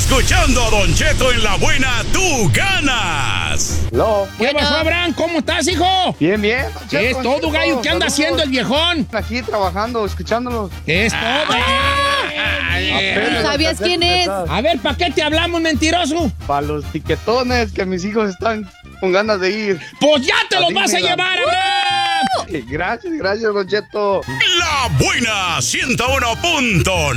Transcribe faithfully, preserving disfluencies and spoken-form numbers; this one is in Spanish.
Escuchando a Don Cheto en La Buena, tú ganas. Hello. ¿Qué Bueno. pasó, Abraham? ¿Cómo estás, hijo? Bien, bien. Don ¿Qué es Cheto, todo, Cheto, gallo? ¿Qué anda saludos. haciendo el viejón? Aquí trabajando, escuchándolos. ¿Qué es todo? Apenas ¿Sabías alcancé quién a es? empezar. A ver, ¿para qué te hablamos, mentiroso? Para los tiquetones que mis hijos están con ganas de ir. Pues ya te A los vas a Disneyland. llevar, Abraham. Gracias, gracias, Don Cheto. La Buena, ciento uno punto